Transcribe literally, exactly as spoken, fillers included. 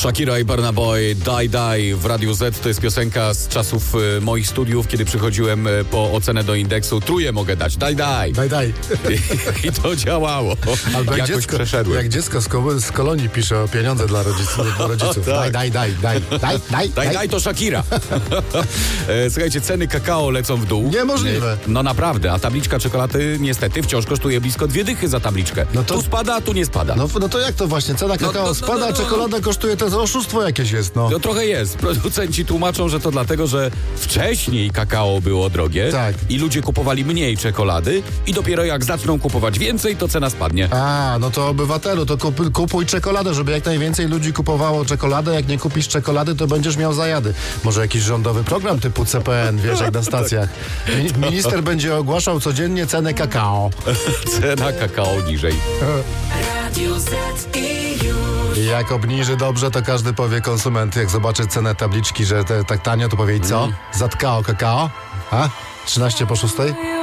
Shakira i Burna Boy, Die Die w Radiu Z. To jest piosenka z czasów y, moich studiów, kiedy przychodziłem y, po ocenę do indeksu. Truje mogę dać, Die Die. Daj, daj. I, i to działało. Albo jak Jakoś dziecko, przeszedłem. jak dziecko z, ko- z kolonii pisze o pieniądze dla rodziców. Dla rodziców. Tak. Daj, daj, daj, daj, daj, daj, Die Die to Shakira. E, Słuchajcie, ceny kakao lecą w dół. Niemożliwe. No naprawdę, a tabliczka czekolady niestety wciąż kosztuje blisko dwie dychy za tabliczkę. No to- Tu spada, a tu nie spada. No, no to jak to właśnie? Cena kakao no, no, spada, no, a no. czekolada kosztuje, to oszustwo jakieś jest, no. No trochę jest. Producenci tłumaczą, że to dlatego, że wcześniej kakao było drogie Tak. i ludzie kupowali mniej czekolady i dopiero jak zaczną kupować więcej, to cena spadnie. A, no to obywatelu, to kup, kupuj czekoladę, żeby jak najwięcej ludzi kupowało czekoladę. Jak nie kupisz czekolady, to będziesz miał zajady. Może jakiś rządowy program typu C P N, wiesz, jak na stacjach. Mi- Minister będzie ogłaszał codziennie cenę kakao. Cena kakao niżej. Radio Z i już. I jak obniży dobrze, to każdy powie konsument, jak zobaczy cenę tabliczki, że te, tak tanio, to powie i co? Zatkao kakao? A? trzynaście po szóstej?